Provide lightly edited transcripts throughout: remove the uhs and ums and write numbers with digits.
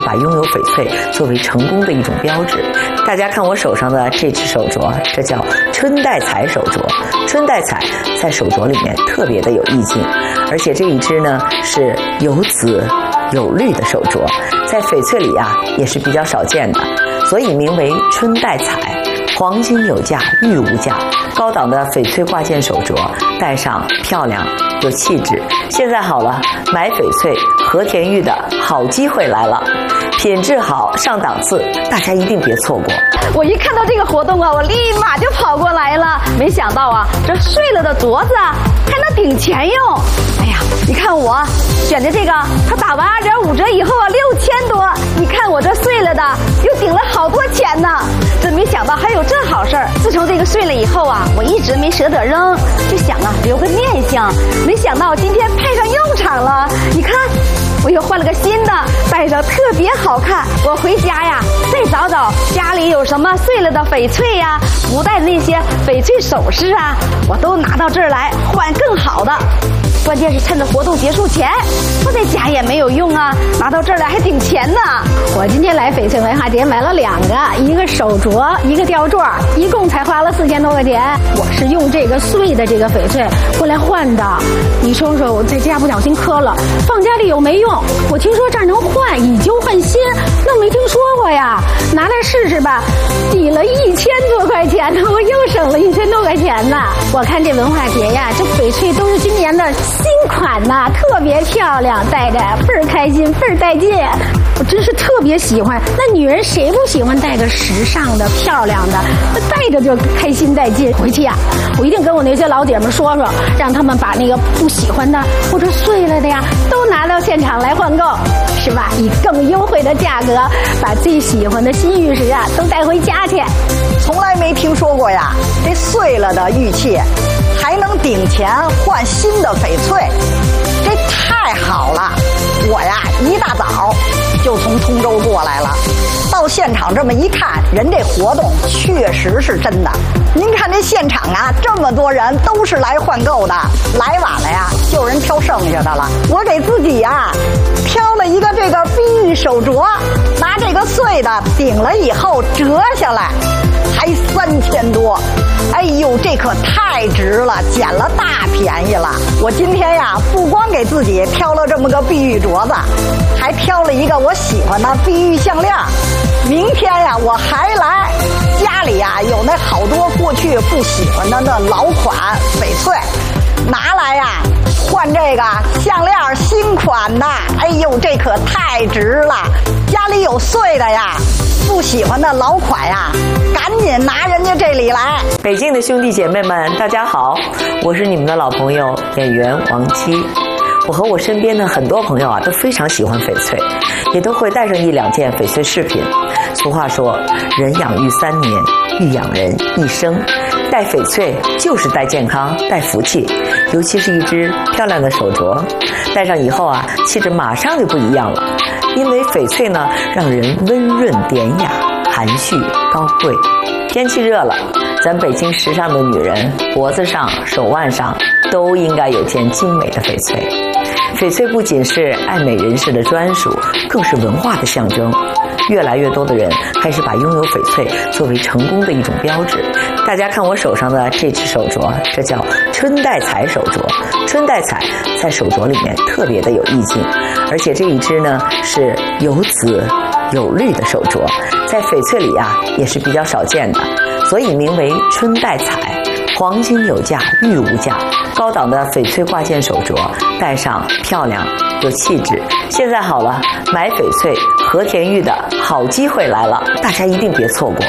把拥有翡翠作为成功的一种标志。大家看我手上的这只手镯，这叫春带彩手镯。春带彩在手镯里面特别的有意境，而且这一只呢是有紫有绿的手镯，在翡翠里啊也是比较少见的，所以名为春带彩。黄金有价，玉无价，高档的翡翠挂件手镯，戴上漂亮有气质。现在好了，买翡翠和田玉的好机会来了，品质好，上档次，大家一定别错过。 我一看到这个活动啊，我立马就跑过来了。没想到啊，这碎了的镯子啊还能顶钱用。哎呀，你看我选的这个，它打完2.5折以后啊6000多。你看我这碎了的又顶了好多钱呢。真没想到还有这好事儿。自从这个碎了以后啊，我一直没舍得扔，就想啊留个念想。没想到今天派上用场了。你看，我又换了个新的，戴着特别好看。我回家呀，再找找家里有什么碎了的翡翠呀，不戴的那些翡翠首饰啊，我都拿到这儿来换更好的。关键是趁着活动结束前，我在家也没有用啊，拿到这儿来还顶钱呢。 我今天来翡翠文化节买了2个，一个手镯，一个吊坠，一共才花了4000多块钱。我是用这个碎的这个翡翠过来换的。你说说，我在家不小心磕了，放家里又没用。我听说这儿能换，以旧换新，那没听说过呀。拿来试试吧，抵了1000多块钱呢，我又省了1000多块钱呢。我看这文化节呀，这翡翠都是今年的新款呐，特别漂亮，戴着倍儿开心，倍儿带劲。我真是特别喜欢。那女人谁不喜欢戴个时尚的、漂亮的？那戴着就开心带劲。回去呀，我一定跟我那些老姐们说说，让他们把那个不喜欢的或者碎了的呀，都拿到现场来换购，是吧？以更优惠的价格，把最喜欢的新玉石啊都带回家去。 从来没听说过呀，这碎了的玉器还能顶钱换新的翡翠，这太好了！我呀一大早就从通州过来了，到现场这么一看，人这活动确实是真的。您看这现场啊，这么多人都是来换购的，来晚了呀就有人挑剩下的了。我给自己呀挑了一个这个碧玉手镯，拿这个碎的顶了以后折下来才3000多。哎呦，这可太值了，捡了大便宜了。我今天呀不光给自己挑了这么个碧玉镯子，还挑了一个我喜欢的碧玉项链。明天呀我还来，家里呀有那好多过去不喜欢的那老款翡翠，拿来呀换这个项链新款的。哎呦，这可太值了。家里有碎的呀，不喜欢的老款呀，赶紧拿人家这里来。 北京的兄弟姐妹们，大家好，我是你们的老朋友演员王姬。我和我身边的很多朋友啊，都非常喜欢翡翠，也都会带上1、2件翡翠饰品。俗话说，人养玉3年，玉养人一生。戴翡翠就是带健康、带福气，尤其是一只漂亮的手镯，戴上以后啊，气质马上就不一样了。因为翡翠呢，让人温润典雅、含蓄高贵。天气热了，咱北京时尚的女人脖子上、手腕上都应该有件精美的翡翠。翡翠不仅是爱美人士的专属，更是文化的象征。越来越多的人开始把拥有翡翠作为成功的一种标志。大家看我手上的这只手镯，这叫春带彩手镯。春带彩在手镯里面特别的有意境，而且这一只呢是有紫有绿的手镯，在翡翠里啊也是比较少见的，所以名为春带彩。黄金有价，玉无价，高档的翡翠挂件手镯，戴上漂亮有气质。现在好了，买翡翠和田玉的好机会来了，大家一定别错过。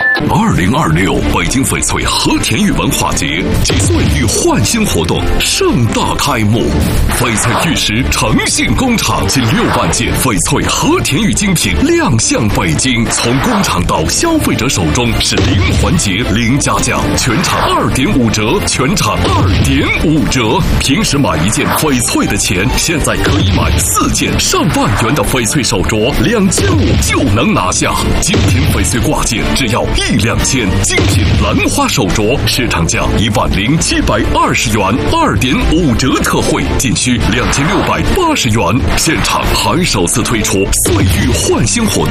2026北京翡翠和田玉文化节及岁玉换新活动盛大开幕，翡翠玉石诚信工厂近6万件翡翠和田玉精品亮相北京，从工厂到消费者手中是零环节、零加价，全场2.5折，全场2.5折。平时买1件翡翠的钱，现在可以买4件上万元的翡翠手镯，2500就能拿下。精品翡翠挂件只要1-2千，精品兰花手镯市场价10720元，2.5折特惠，仅需2680元。现场还首次推出岁玉焕新活动。